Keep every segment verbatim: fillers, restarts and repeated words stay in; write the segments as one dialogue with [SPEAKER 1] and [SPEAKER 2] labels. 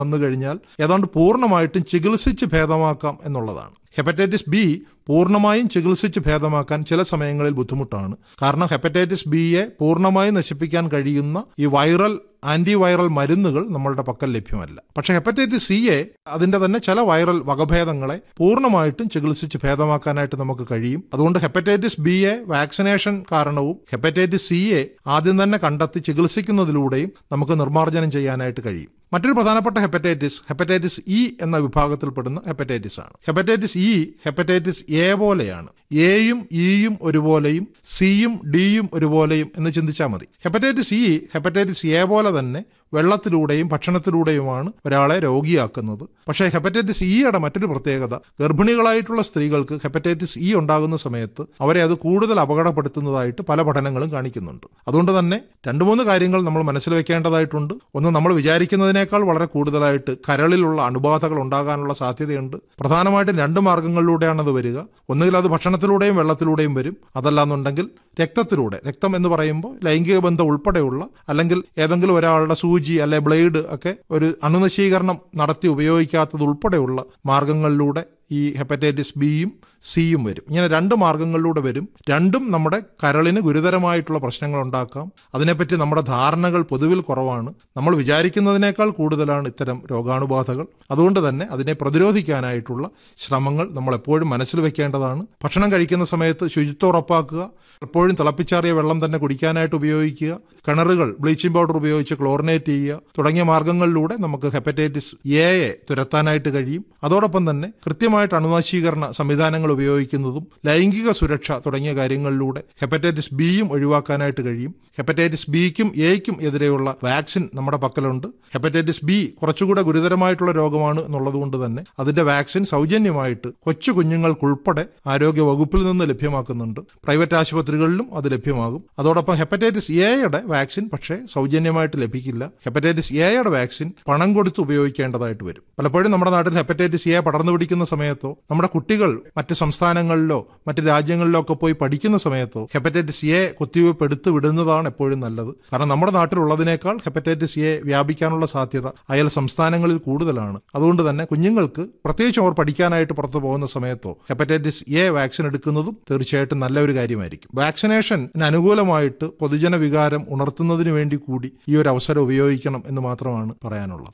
[SPEAKER 1] വന്നു കഴിഞ്ഞാൽ ഏതാണ്ട് പൂർണ്ണമായിട്ടും ചികിത്സിച്ച് ഭേദമാക്കാം എന്നുള്ളതാണ്. ഹെപ്പറ്റൈറ്റിസ് ബി പൂർണ്ണമായും ചികിത്സിച്ച് ഭേദമാക്കാൻ ചില സമയങ്ങളിൽ ബുദ്ധിമുട്ടാണ്. കാരണം ഹെപ്പറ്റൈറ്റിസ് ബിയെ പൂർണ്ണമായും നശിപ്പിക്കാൻ കഴിയുന്ന ഈ വൈറൽ ആന്റിവൈറൽ മരുന്നുകൾ നമ്മളുടെ പക്കൽ ലഭ്യമല്ല. പക്ഷേ ഹെപ്പറ്റൈറ്റിസ് സിയെ അതിന്റെ തന്നെ ചില വൈറൽ വകഭേദങ്ങളെ പൂർണ്ണമായിട്ടും ചികിത്സിച്ച് ഭേദമാക്കാനായിട്ട് നമുക്ക് കഴിയും. അതുകൊണ്ട് ഹെപ്പറ്റൈറ്റിസ് ബിയെ വാക്സിനേഷൻ കാരണവും ഹെപ്പറ്റൈറ്റിസ് സിയെ ആദ്യം തന്നെ കണ്ടെത്തി ചികിത്സിക്കുന്നതിലൂടെയും നമുക്ക് നിർമ്മാർജ്ജനം ചെയ്യാനായിട്ട് കഴിയും. മറ്റൊരു പ്രധാനപ്പെട്ട ഹെപ്പറ്റൈറ്റിസ് ഹെപ്പറ്റൈറ്റിസ് ഇ എന്ന വിഭാഗത്തിൽപ്പെടുന്ന ഹെപ്പറ്റൈറ്റിസ് ആണ്. ഹെപ്പറ്റൈറ്റിസ് ഇ ഹെപ്പറ്റൈറ്റിസ് എ പോലെയാണ്. എയും ഇയും ഒരുപോലെയും സിയും ഡിയും ഒരുപോലെയും എന്ന് ചിന്തിച്ചാൽ മതി. ഹെപ്പറ്റൈറ്റിസ് ഇ ഹെപ്പറ്റൈറ്റിസ് എ പോലെ തന്നെ വെള്ളത്തിലൂടെയും ഭക്ഷണത്തിലൂടെയുമാണ് ഒരാളെ രോഗിയാക്കുന്നത്. പക്ഷേ ഹെപ്പറ്റൈറ്റിസ് ഇയുടെ മറ്റൊരു പ്രത്യേകത, ഗർഭിണികളായിട്ടുള്ള സ്ത്രീകൾക്ക് ഹെപ്പറ്റൈറ്റിസ് ഇ ഉണ്ടാകുന്ന സമയത്ത് അവരെ അത് കൂടുതൽ അപകടപ്പെടുത്തുന്നതായിട്ട് പല പഠനങ്ങളും കാണിക്കുന്നുണ്ട്. അതുകൊണ്ട് തന്നെ രണ്ട് മൂന്ന് കാര്യങ്ങൾ നമ്മൾ മനസ്സിൽ വെക്കേണ്ടതായിട്ടുണ്ട്. ഒന്ന്, നമ്മൾ വിചാരിക്കുന്നതിനേക്കാൾ വളരെ കൂടുതലായിട്ട് കരളിലുള്ള അണുബാധകൾ ഉണ്ടാകാനുള്ള സാധ്യതയുണ്ട്. പ്രധാനമായിട്ടും രണ്ട് മാർഗങ്ങളിലൂടെയാണ് അത് വരിക. ഒന്നുകിൽ അത് ഭക്ഷണത്തിലൂടെയും വെള്ളത്തിലൂടെയും വരും. അതല്ലാന്നുണ്ടെങ്കിൽ രക്തത്തിലൂടെ. രക്തം എന്ന് പറയുമ്പോൾ ലൈംഗിക ബന്ധം ഉൾപ്പെടെയുള്ള, അല്ലെങ്കിൽ ഏതെങ്കിലും ഒരാളുടെ സൂചി അല്ലെ ബ്ലേഡ് ഒക്കെ ഒരു അണുനശീകരണം നടത്തി ഉപയോഗിക്കാത്തത് ഉൾപ്പെടെയുള്ള മാർഗങ്ങളിലൂടെ ഈ ഹെപ്പറ്റൈറ്റിസ് ബിയും സിയും വരും. ഇങ്ങനെ രണ്ട് മാർഗങ്ങളിലൂടെ വരും. രണ്ടും നമ്മുടെ കരളിന് ഗുരുതരമായിട്ടുള്ള പ്രശ്നങ്ങൾ ഉണ്ടാക്കാം. അതിനെപ്പറ്റി നമ്മുടെ ധാരണകൾ പൊതുവിൽ കുറവാണ്. നമ്മൾ വിചാരിക്കുന്നതിനേക്കാൾ കൂടുതലാണ് ഇത്തരം രോഗാണുബാധകൾ. അതുകൊണ്ട് തന്നെ അതിനെ പ്രതിരോധിക്കാനായിട്ടുള്ള ശ്രമങ്ങൾ നമ്മൾ എപ്പോഴും മനസ്സിൽ വെക്കേണ്ടതാണ്. ഭക്ഷണം കഴിക്കുന്ന സമയത്ത് ശുചിത്വം ഉറപ്പാക്കുക. എപ്പോഴും തിളപ്പിച്ചാറിയ വെള്ളം തന്നെ കുടിക്കാനായിട്ട് ഉപയോഗിക്കുക. കിണറുകൾ ബ്ലീച്ചിങ് പൗഡർ ഉപയോഗിച്ച് ക്ലോറിനേറ്റ് ചെയ്യുക തുടങ്ങിയ മാർഗങ്ങളിലൂടെ നമുക്ക് ഹെപ്പറ്റൈറ്റിസ് എയെ തുരത്താനായിട്ട് കഴിയും. അതോടൊപ്പം തന്നെ കൃത്യമായിട്ട് അണുനശീകരണ സംവിധാനങ്ങൾ ഉപയോഗിക്കുന്നതും ലൈംഗിക സുരക്ഷ തുടങ്ങിയ കാര്യങ്ങളിലൂടെ ഹെപ്പറ്റൈറ്റിസ് ബിയും ഒഴിവാക്കാനായിട്ട് കഴിയും. ഹെപ്പറ്റൈറ്റിസ് ബിക്കും എയ്ക്കും എതിരെയുള്ള വാക്സിൻ നമ്മുടെ പക്കലുണ്ട്. ഹെപ്പറ്റൈറ്റിസ് ബി കുറച്ചുകൂടെ ഗുരുതരമായിട്ടുള്ള രോഗമാണ് എന്നുള്ളതുകൊണ്ട് തന്നെ അതിന്റെ വാക്സിൻ സൗജന്യമായിട്ട് കൊച്ചു കുഞ്ഞുങ്ങൾക്കുൾപ്പെടെ ആരോഗ്യ വകുപ്പിൽ നിന്ന് ലഭ്യമാക്കുന്നുണ്ട്. പ്രൈവറ്റ് ആശുപത്രികളിലും അത് ലഭ്യമാകും. അതോടൊപ്പം ഹെപ്പറ്റൈറ്റിസ് എയുടെ വാക്സിൻ പക്ഷേ സൗജന്യമായിട്ട് ലഭിക്കില്ല. ഹെപ്പറ്റൈറ്റിസ് എയുടെ വാക്സിൻ പണം കൊടുത്ത് ഉപയോഗിക്കേണ്ടതായിട്ട് വരും. പലപ്പോഴും നമ്മുടെ നാട്ടിൽ ഹെപ്പറ്റൈറ്റിസ് എ പടർന്നു പിടിക്കുന്ന സമയത്തോ നമ്മുടെ കുട്ടികൾ മറ്റ് സംസ്ഥാനങ്ങളിലോ മറ്റ് രാജ്യങ്ങളിലോ ഒക്കെ പോയി പഠിക്കുന്ന സമയത്തോ ഹെപ്പറ്റൈറ്റിസ് എ കുത്തിവയ്പ്പ് എടുത്ത് വിടുന്നതാണ് എപ്പോഴും നല്ലത്. കാരണം നമ്മുടെ നാട്ടിലുള്ളതിനേക്കാൾ ഹെപ്പറ്റൈറ്റിസ് എ വ്യാപിക്കാനുള്ള സാധ്യത അയൽ സംസ്ഥാനങ്ങളിൽ കൂടുതലാണ്. അതുകൊണ്ട് തന്നെ കുഞ്ഞുങ്ങൾക്ക്, പ്രത്യേകിച്ച് അവർ പഠിക്കാനായിട്ട് പുറത്തു പോകുന്ന സമയത്തോ ഹെപ്പറ്റൈറ്റിസ് എ വാക്സിൻ എടുക്കുന്നതും തീർച്ചയായിട്ടും നല്ല ഒരു കാര്യമായിരിക്കും. വാക്സിനേഷന് അനുകൂലമായിട്ട് പൊതുജന വികാരം ഉണർത്തുന്നതിന് വേണ്ടി കൂടി ഈ ഒരു അവസരം ഉപയോഗിക്കണം എന്ന് മാത്രമാണ് പറയാനുള്ളത്.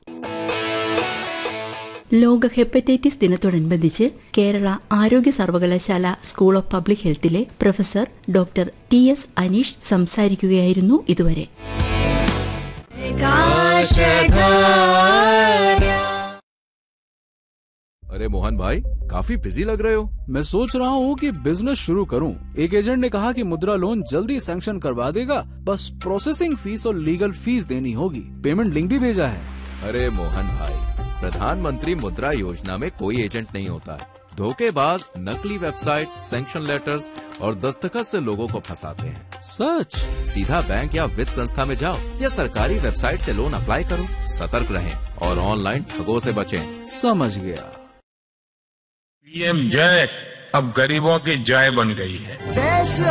[SPEAKER 2] ലോക ഹെപ്പറ്റൈറ്റിസ് ദിനത്തോടനുബന്ധിച്ച് കേരള ആരോഗ്യ സർവകലാശാല school of public ഹെൽത്തിലെ professor doctor T S Aneesh സംസാരിക്കുകയായിരുന്നു ഇതുവരെ.
[SPEAKER 3] अरे मोहन भाई, काफी बिजी लग रहे हो।
[SPEAKER 4] मैं सोच रहा हूँ कि बिजनेस शुरू करूँ। एक एजेंट ने कहा कि मुद्रा लोन जल्दी सैंक्शन करवा देगा, बस प्रोसेसिंग फीस और लीगल फीस देनी होगी। पेमेंट लिंक भी भेजा है।
[SPEAKER 3] अरे मोहन भाई, प्रधानमंत्री मुद्रा योजना में कोई एजेंट नहीं होता है। धोखेबाज नकली वेबसाइट, सैंक्शन लेटर्स और दस्तखत से लोगों को फंसाते हैं।
[SPEAKER 4] सच?
[SPEAKER 3] सीधा बैंक या वित्त संस्था में जाओ या सरकारी वेबसाइट से लोन अप्लाई करो। सतर्क रहें और ऑनलाइन ठगों से बचें।
[SPEAKER 4] समझ गया।
[SPEAKER 5] पीएम जय अब गरीबों की जय बन गई है।